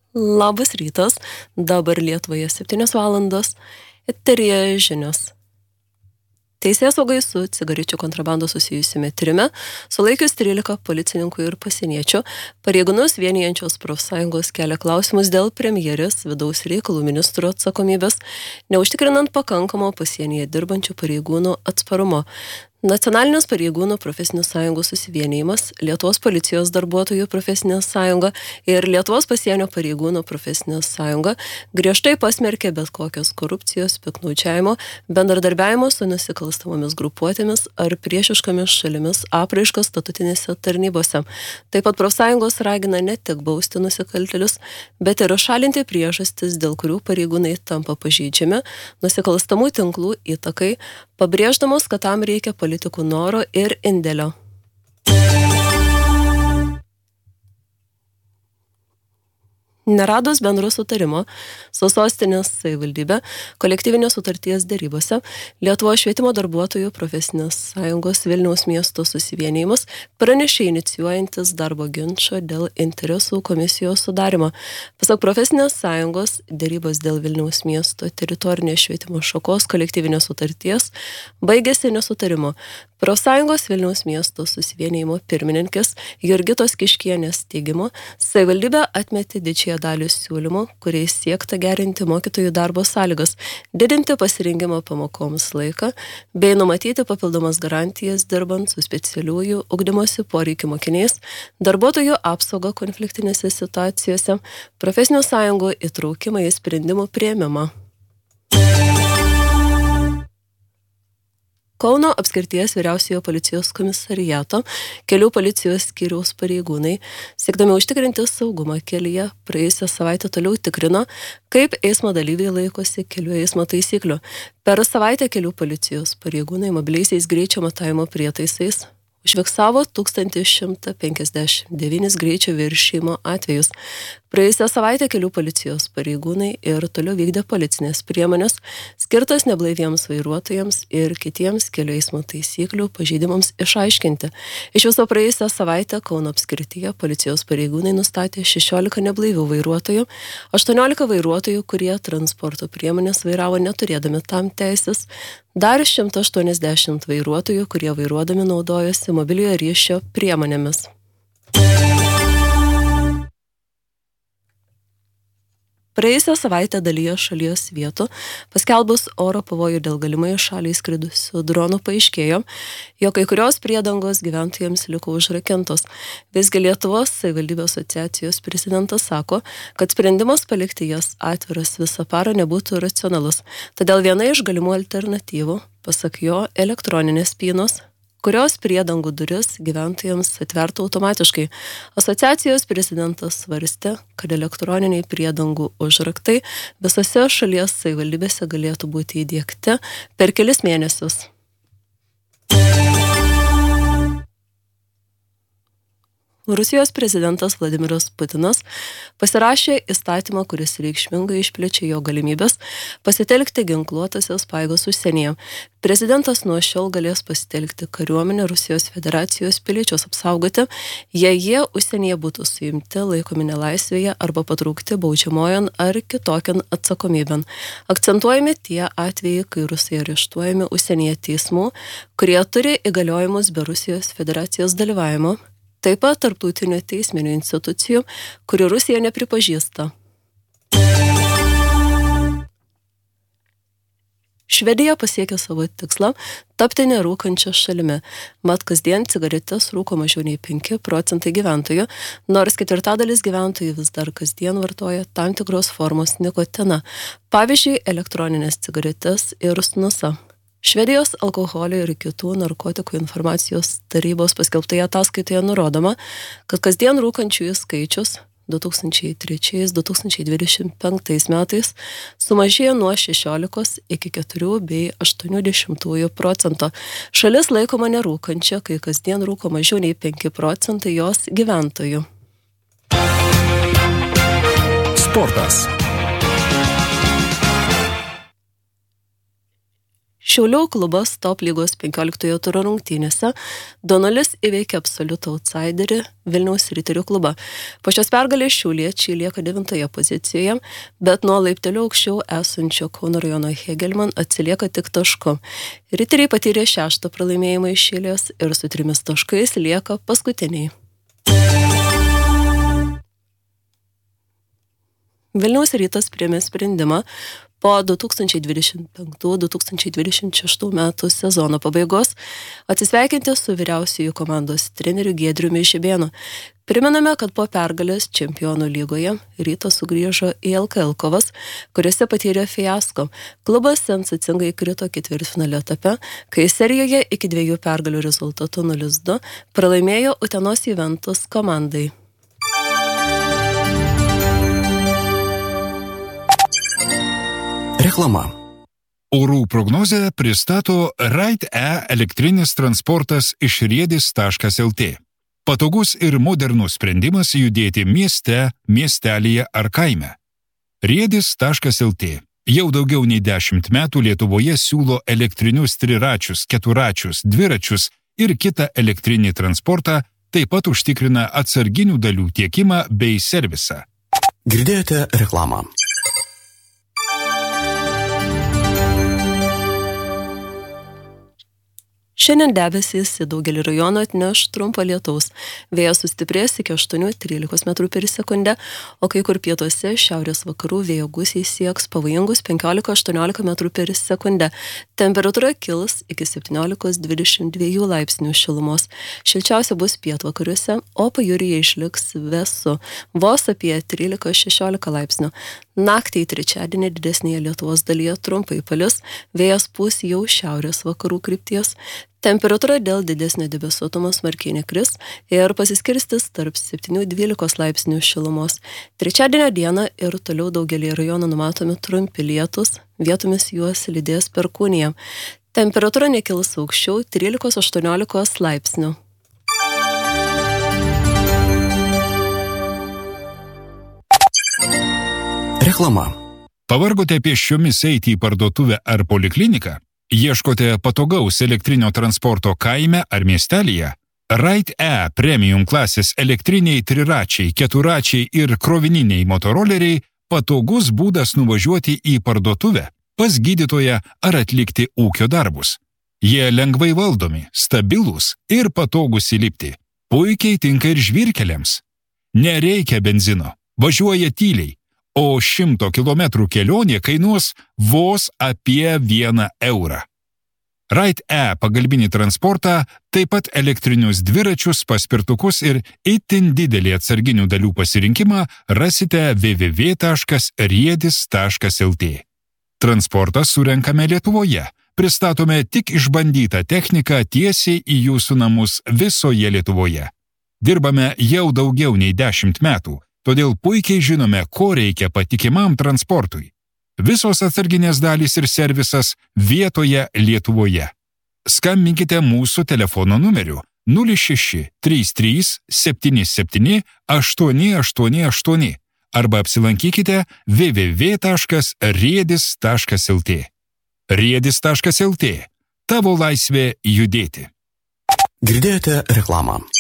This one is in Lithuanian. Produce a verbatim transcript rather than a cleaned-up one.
Labas rytas, dabar Lietuvoje septynios valandos, eteryje žinios. Teisėsaugai su cigarečių kontrabandu susijusiame tyrime sulaikius trylika policininkų ir pasieniečių, pareigūnus vienijančios profsąjungos kelia klausimus dėl premjerės vidaus reikalų ministro atsakomybės, neužtikrinant pakankamo pasienyje dirbančių pareigūnų atsparumo. Nacionalinės pareigūnų profesinių sąjungų susivienijimas, Lietuvos policijos darbuotojų profesinė sąjunga ir Lietuvos pasienio pareigūnų profesinė sąjunga griežtai pasmerkė bet kokios korupcijos, piktnaudžiavimo, bendradarbiavimo su nusikalstamomis grupuotėmis ar priešiškomis šalimis apraiškas statutinėse tarnybose. Taip pat profsąjungos ragina ne tik bausti nusikaltėlius, bet ir šalinti priežastis, dėl kurių pareigūnai tampa pažeidžiami nusikalstamų tinklų įtakai, pabrėždamos, kad tam reikia politikų noro ir indėlio. Neradus bendro sutarimo su sostinės savivaldybė kolektyvinės sutarties derybose Lietuvos švietimo darbuotojų profesinės sąjungos Vilniaus miesto susivienijimas pranešė inicijuojantis darbo ginčą dėl interesų komisijos sudarimo. Pasak profesinės sąjungos, derybos dėl Vilniaus miesto teritorinės švietimo šakos kolektyvinės sutarties baigėsi nesutarimu. Profsąjungos Vilniaus miesto susivienijimo pirmininkės Jurgitos Kiškienės teigimu, savivaldybė atmetė didžiąją dalį siūlymų, kuriais siekta gerinti mokytojų darbo sąlygas, didinti pasirengimo pamokoms laiką, bei numatyti papildomas garantijas dirbant su specialiųjų ugdymosi poreikių mokiniais, darbuotojų apsaugą konfliktinėse situacijose, profesinių sąjungų įtraukimą į sprendimų priėmimą. Kauno apskrities vyriausiojo policijos komisariato kelių policijos skyriaus pareigūnai, siekdami užtikrinti saugumą kelyje, praėjusią savaitę toliau tikrino, kaip eismo dalyviai laikosi kelių eismo taisyklių. Per savaitę kelių policijos pareigūnai mobiliaisiais greičio matavimo prietaisais užfiksavo tūkstantį šimtą penkiasdešimt devynis greičio viršijimo atvejus. Praėjusią savaitę kelių policijos pareigūnai ir toliau vykdė policinės priemonės, skirtas neblaiviems vairuotojams ir kitiems kelių eismo taisyklių pažeidimams išaiškinti. Iš viso praėjusią savaitę Kauno apskrityje policijos pareigūnai nustatė šešiolika neblaivių vairuotojų, aštuoniolika vairuotojų, kurie transporto priemonės vairavo neturėdami tam teisės, dar šimtas aštuoniasdešimt vairuotojų, kurie vairuodami naudojosi mobiliojo ryšio priemonėmis. Praėjusią savaitę dalyje šalies vietų, paskelbus oro pavojų dėl galimai šaliai skridusių dronų, paaiškėjo, jog kai kurios priedangos gyventojams liko užrakintos. Visgi Lietuvos savivaldybių asociacijos prezidentas sako, kad sprendimas palikti jas atviras visą parą nebūtų racionalus. Todėl viena iš galimų alternatyvų, pasak jo, elektroninės spynos, kurios priedangų duris gyventojams atvertų automatiškai. Asociacijos prezidentas svarstė, kad elektroniniai priedangų užraktai visose šalies savivaldybėse galėtų būti įdiegti per kelis mėnesius. Rusijos prezidentas Vladimiras Putinas pasirašė įstatymą, kuris reikšmingai išplečia jo galimybės pasitelkti ginkluotasias pajėgas užsienyje. Prezidentas nuo šiol galės pasitelkti kariuomenę Rusijos federacijos piliečius apsaugoti, jei jie užsienyje būtų suimti, laikomi nelaisvėje arba patraukti baudžiamojon ar kitokian atsakomybėn. Akcentuojami tie atvejai, kai Rusai areštuojami užsienyje teismų, kurie turi įgaliojimus be Rusijos federacijos dalyvavimo. Taip pat tarptautinių teisminių institucijų, kurių Rusija nepripažįsta. Švedija pasiekė savo tikslą tapti nerūkančia šalimi, mat kasdien cigaretes rūko mažiau nei penki procentai gyventojų, nors ketvirtadalis gyventojų vis dar kasdien vartoja tam tikros formos nikotiną, pavyzdžiui, elektroninės cigaretes ir snusą. Švedijos alkoholio ir kitų narkotikų informacijos tarybos paskelbtoje ataskaitoje nurodoma, kad kasdien rūkančiųjų skaičius du tūkstančiai trečiais - du tūkstančiai dvidešimt penktais metais sumažėjo nuo šešiolikos iki keturių bei aštuonių dešimtųjų procento. Šalis laikoma nerūkančia, kai kasdien rūko mažiau nei penki procentai jos gyventojų. Sportas. Šiaulių klubas top lygos penkioliktojo turo rungtynėse du nulis įveikė absoliutų outsiderį Vilniaus Riterių klubą. Po šios pergalės šiauliečiai lieka devintoje pozicijoje, bet nuo laiptelių aukščiau esančio Kauno rajono Hegelman atsilieka tik tašku. Riteriai patyrė šeštą pralaimėjimą iš eilės ir su trimis taškais lieka paskutiniai. Vilniaus Rytas priėmė sprendimą po du tūkstančiai dvidešimt penktų - du tūkstančiai dvidešimt šeštų metų sezono pabaigos atsisveikinti su vyriausiųjų komandos treneriu Giedriumi Žibėnu. Primename, kad po pergalės Čempionų lygoje Rytas sugrįžo į L K L kovas, kuriuose patyrė fiasko. Klubas sensacingai krito ketvirtfinalio etape, kai serijoje iki dviejų pergalių rezultatu nulis du pralaimėjo Utenos Juventus komandai. Reklama. Orų prognozę pristato Ride E elektrinis transportas iš riedis taškas el tė. Patogus ir modernus sprendimas judėti mieste, miestelyje ar kaime. riedis taškas el tė jau daugiau nei dešimt metų Lietuvoje siūlo elektrinius triračius, keturačius, dviračius ir kitą elektrinį transportą, taip pat užtikrina atsarginių dalių tiekimą bei servisą. Girdėjote reklamą. Šiandien debesys į daugelį rajonų atneš trumpą lietaus. Vėjas sustiprės iki aštuonių trylikos metrų per sekundę, o kai kur pietuose šiaurės vakarų vėjo gūsiai sieks pavojingus penkiolika aštuoniolika metrų per sekundę. Temperatūra kils iki septyniolika dvidešimt dviejų laipsnių šilumos. Šilčiausia bus pietvakariuose, o pajūryje išliks vėsu, vos apie trylika šešiolika laipsnių. Naktį į trečiadienį didesnėje Lietuvos dalyje trumpai palis, vėjas pūs jau šiaurės vakarų krypties. Temperatūra dėl didesnio debesuotumo smarkiai nekris ir pasiskirstis tarp septynių dvylikos laipsnių šilumos. Trečiadienio dieną ir toliau daugelį rajonų numatomi trumpi lietus, vietomis juos lydės perkūnija. Temperatūra nekils aukščiau trylika aštuoniolika laipsnių. Reklama. Pavargote pėsčiomis eiti į parduotuvę ar polikliniką? Ieškote patogaus elektrinio transporto kaime ar miestelyje? Ride E premium klasės elektriniai triračiai, keturačiai ir krovininiai motoroleriai patogus būdas nuvažiuoti į parduotuvę, pas gydytoją ar atlikti ūkio darbus. Jie lengvai valdomi, stabilūs ir patogus įlipti. Puikiai tinka ir žvyrkeliams. Nereikia benzino, važiuoja tyliai, o šimto kilometrų kelionė kainuos vos apie vieną eurą. Ride E pagalbinį transportą, taip pat elektrinius dviračius, paspirtukus ir itin didelį atsarginių dalių pasirinkimą rasite w w w taškas riedis taškas el tė. Transportą surenkame Lietuvoje. Pristatome tik išbandytą techniką tiesiai į jūsų namus visoje Lietuvoje. Dirbame jau daugiau nei dešimt metų. Todėl puikiai žinome, ko reikia patikimam transportui. Visos atsarginės dalys ir servisas vietoje Lietuvoje. Skambinkite mūsų telefono numeriu nulis šeši trys trys septyni septyni aštuoni aštuoni aštuoni arba apsilankykite w w w taškas riedis taškas el tė. riedis taškas el tė. Tavo laisvė judėti. Girdėjote reklamą.